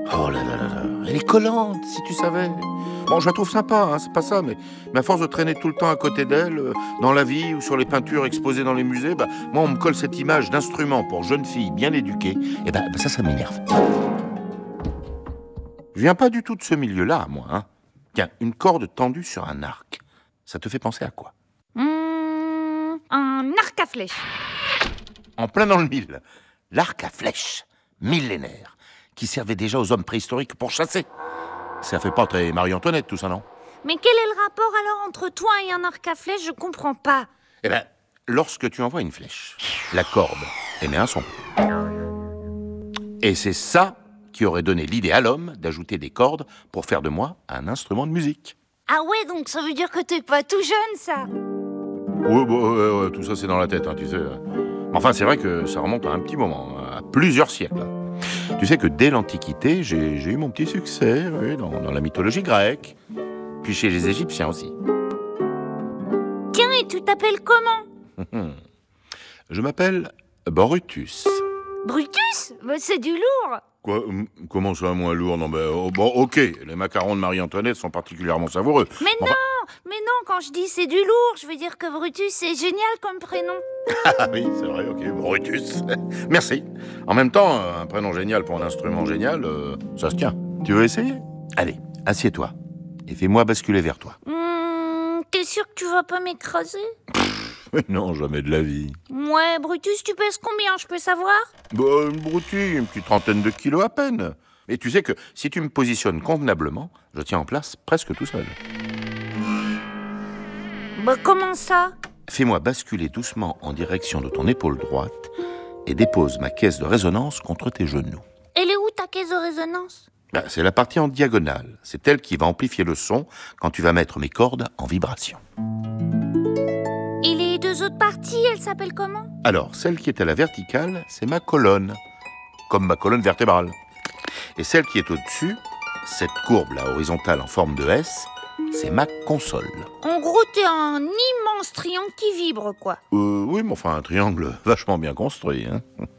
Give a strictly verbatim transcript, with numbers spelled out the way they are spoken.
Oh là là là là, elle est collante, si tu savais. Bon, je la trouve sympa, hein, c'est pas ça, mais, mais à force de traîner tout le temps à côté d'elle, euh, dans la vie ou sur les peintures exposées dans les musées, bah, moi, on me colle cette image d'instrument pour jeune fille bien éduquée, et bah, bah ça, ça m'énerve. Je viens pas du tout de ce milieu-là, moi. Hein. Tiens, une corde tendue sur un arc, ça te fait penser à quoi? Mmh, un arc à flèche. En plein dans le mille, l'arc à flèche, millénaire, qui servait déjà aux hommes préhistoriques pour chasser. Ça fait pas très Marie-Antoinette, tout ça, non? Mais quel est le rapport alors entre toi et un arc à flèche? Je comprends pas. Eh ben, lorsque tu envoies une flèche, la corde émet un son. Et c'est ça qui aurait donné l'idée à l'homme d'ajouter des cordes pour faire de moi un instrument de musique. Ah ouais, donc ça veut dire que t'es pas tout jeune, ça? Ouais, bah, ouais, ouais, tout ça c'est dans la tête, hein, tu sais. Enfin, c'est vrai que ça remonte à un petit moment, à plusieurs siècles. Tu sais que dès l'Antiquité, j'ai, j'ai eu mon petit succès, oui, dans, dans la mythologie grecque, puis chez les Égyptiens aussi. Tiens, et tu t'appelles comment? Je m'appelle Brutus. Brutus? Bah, c'est du lourd. Quoi? Comment ça, moins lourd? Non, ben, oh, bon, ok, les macarons de Marie-Antoinette sont particulièrement savoureux. Mais Enfin... non, mais non, quand je dis c'est du lourd, je veux dire que Brutus, c'est génial comme prénom. Ah oui, c'est vrai, ok, Brutus. Merci. En même temps, un prénom génial pour un instrument génial, euh, ça se tient. Tu veux essayer? Allez, assieds-toi et fais-moi basculer vers toi. Mmh, t'es sûr que tu vas pas m'écraser? Mais non, jamais de la vie. Ouais, Brutus, tu pèses combien, je peux savoir? Bah, une broutille, une petite trentaine de kilos à peine. Et tu sais que si tu me positionnes convenablement, je tiens en place presque tout seul. Bah, comment ça? Fais-moi basculer doucement en direction de ton épaule droite et dépose ma caisse de résonance contre tes genoux. Elle est où ta caisse de résonance? Bah, c'est la partie en diagonale. C'est elle qui va amplifier le son quand tu vas mettre mes cordes en vibration. Et les deux autres parties, elles s'appellent comment? Alors, celle qui est à la verticale, c'est ma colonne, comme ma colonne vertébrale. Et celle qui est au-dessus, cette courbe-là horizontale en forme de S, c'est ma console. En gros, t'es un immense triangle qui vibre, quoi. Euh, oui, mais enfin, un triangle vachement bien construit, hein.